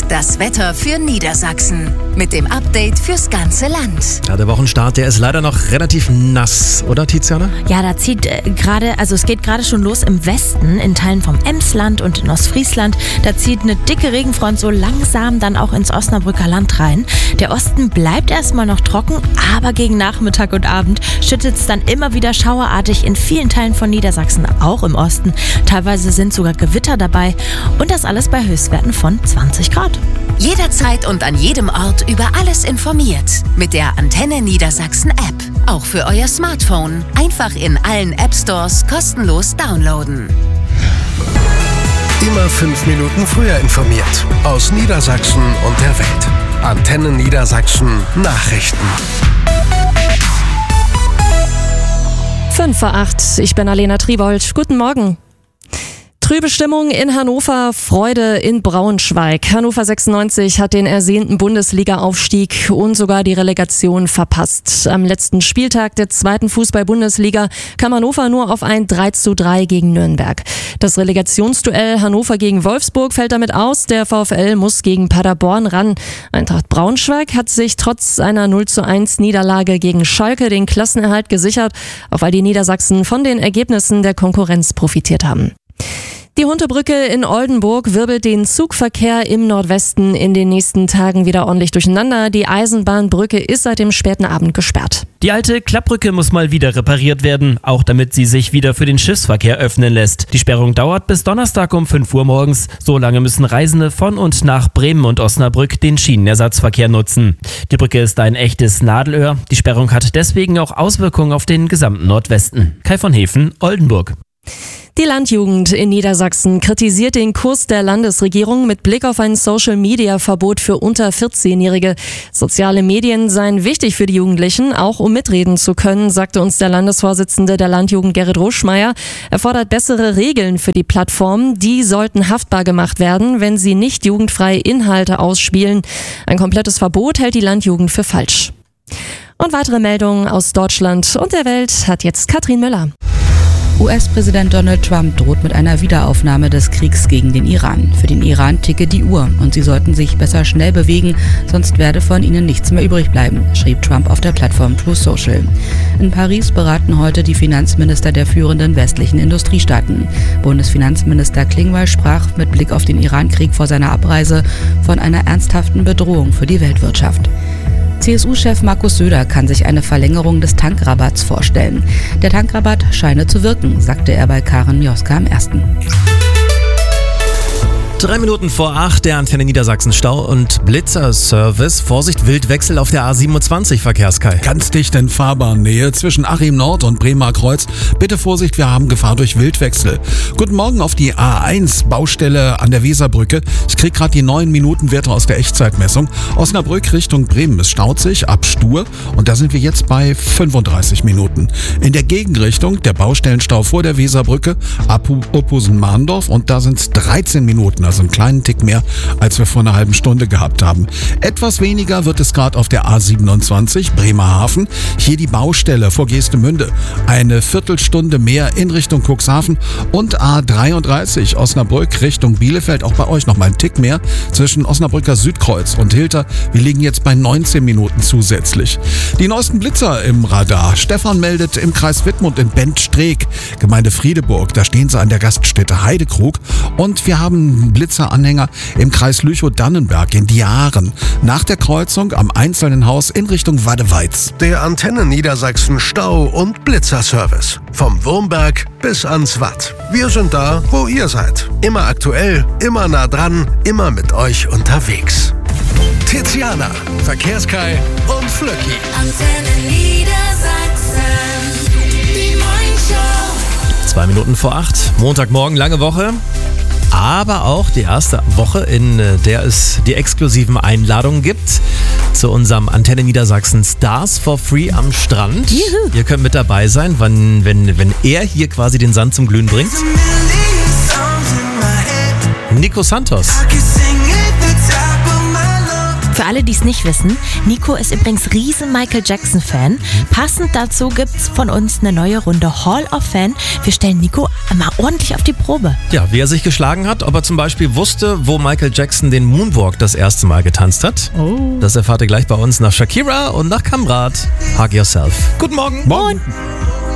Das Wetter für Niedersachsen mit dem Update fürs ganze Land. Ja, der Wochenstart, der ist leider noch relativ nass, oder Tiziana? Ja, da zieht es geht gerade schon los im Westen, in Teilen vom Emsland und in Ostfriesland. Da zieht eine dicke Regenfront so langsam dann auch ins Osnabrücker Land rein. Der Osten bleibt erstmal noch trocken, aber gegen Nachmittag und Abend schüttet es dann immer wieder schauerartig in vielen Teilen von Niedersachsen, auch im Osten. Teilweise sind sogar Gewitter dabei und das alles bei Höchstwerten von 20 Grad. Jederzeit und an jedem Ort über alles informiert. Mit der Antenne Niedersachsen App. Auch für euer Smartphone. Einfach in allen App Stores kostenlos downloaden. Immer 5 Minuten früher informiert. Aus Niedersachsen und der Welt. Antenne Niedersachsen Nachrichten. 5:08, ich bin Alena Tribold. Guten Morgen. Trübe Stimmung in Hannover, Freude in Braunschweig. Hannover 96 hat den ersehnten Bundesliga-Aufstieg und sogar die Relegation verpasst. Am letzten Spieltag der 2. Fußball-Bundesliga kam Hannover nur auf ein 3:3 gegen Nürnberg. Das Relegationsduell Hannover gegen Wolfsburg fällt damit aus. Der VfL muss gegen Paderborn ran. Eintracht Braunschweig hat sich trotz einer 0:1 Niederlage gegen Schalke den Klassenerhalt gesichert, auch weil die Niedersachsen von den Ergebnissen der Konkurrenz profitiert haben. Die Huntebrücke in Oldenburg wirbelt den Zugverkehr im Nordwesten in den nächsten Tagen wieder ordentlich durcheinander. Die Eisenbahnbrücke ist seit dem späten Abend gesperrt. Die alte Klappbrücke muss mal wieder repariert werden, auch damit sie sich wieder für den Schiffsverkehr öffnen lässt. Die Sperrung dauert bis Donnerstag um 5 Uhr morgens. So lange müssen Reisende von und nach Bremen und Osnabrück den Schienenersatzverkehr nutzen. Die Brücke ist ein echtes Nadelöhr. Die Sperrung hat deswegen auch Auswirkungen auf den gesamten Nordwesten. Kai von Hefen, Oldenburg. Die Landjugend in Niedersachsen kritisiert den Kurs der Landesregierung mit Blick auf ein Social-Media-Verbot für unter 14-Jährige. Soziale Medien seien wichtig für die Jugendlichen, auch um mitreden zu können, sagte uns der Landesvorsitzende der Landjugend Gerrit Ruschmeier. Er fordert bessere Regeln für die Plattformen. Die sollten haftbar gemacht werden, wenn sie nicht jugendfreie Inhalte ausspielen. Ein komplettes Verbot hält die Landjugend für falsch. Und weitere Meldungen aus Deutschland und der Welt hat jetzt Katrin Müller. US-Präsident Donald Trump droht mit einer Wiederaufnahme des Kriegs gegen den Iran. Für den Iran ticke die Uhr und sie sollten sich besser schnell bewegen, sonst werde von ihnen nichts mehr übrig bleiben, schrieb Trump auf der Plattform Truth Social. In Paris beraten heute die Finanzminister der führenden westlichen Industriestaaten. Bundesfinanzminister Klingbeil sprach mit Blick auf den Iran-Krieg vor seiner Abreise von einer ernsthaften Bedrohung für die Weltwirtschaft. CSU-Chef Markus Söder kann sich eine Verlängerung des Tankrabatts vorstellen. Der Tankrabatt scheine zu wirken, sagte er bei Karen Mioska am 1. 3 Minuten vor 8, der Antenne Niedersachsen Stau- und Blitzerservice. Vorsicht, Wildwechsel auf der A27, Verkehrskai. Ganz dicht in Fahrbahnnähe zwischen Achim Nord und Bremer Kreuz. Bitte Vorsicht, wir haben Gefahr durch Wildwechsel. Guten Morgen auf die A1, Baustelle an der Weserbrücke. Ich krieg gerade die 9-Minuten-Werte aus der Echtzeitmessung. Osnabrück Richtung Bremen, es staut sich ab Stur und da sind wir jetzt bei 35 Minuten. In der Gegenrichtung der Baustellenstau vor der Weserbrücke ab Opposen-Mahndorf und da sind es 13 Minuten. Also einen kleinen Tick mehr, als wir vor einer halben Stunde gehabt haben. Etwas weniger wird es gerade auf der A27 Bremerhaven. Hier die Baustelle vor Geestemünde. Eine Viertelstunde mehr in Richtung Cuxhaven und A33 Osnabrück Richtung Bielefeld. Auch bei euch noch mal ein Tick mehr zwischen Osnabrücker Südkreuz und Hilter. Wir liegen jetzt bei 19 Minuten zusätzlich. Die neuesten Blitzer im Radar. Stefan meldet im Kreis Wittmund in Bentstreek, Gemeinde Friedeburg. Da stehen sie an der Gaststätte Heidekrug. Und wir haben Blitzeranhänger im Kreis Lüchow-Dannenberg in Diaren. Nach der Kreuzung am Einzelnen Haus in Richtung Waddeweiz. Der Antenne Niedersachsen Stau- und Blitzerservice. Vom Wurmberg bis ans Watt. Wir sind da, wo ihr seid. Immer aktuell, immer nah dran, immer mit euch unterwegs. Tiziana, Verkehrskai und Flöcki. Antenne Niedersachsen. Die Morningshow. 2 Minuten vor 8, Montagmorgen, lange Woche. Aber auch die erste Woche, in der es die exklusiven Einladungen gibt zu unserem Antenne Niedersachsen Stars for Free am Strand. Juhu. Ihr könnt mit dabei sein, wenn er hier quasi den Sand zum Glühen bringt. Nico Santos. Für alle, die es nicht wissen, Nico ist übrigens riesen Michael Jackson-Fan. Passend dazu gibt's von uns eine neue Runde Hall of Fame. Wir stellen Nico mal ordentlich auf die Probe. Ja, wie er sich geschlagen hat, ob er zum Beispiel wusste, wo Michael Jackson den Moonwalk das erste Mal getanzt hat. Das erfahrt ihr gleich bei uns nach Shakira und nach Kamrat. Hug Yourself. Guten Morgen. Morgen.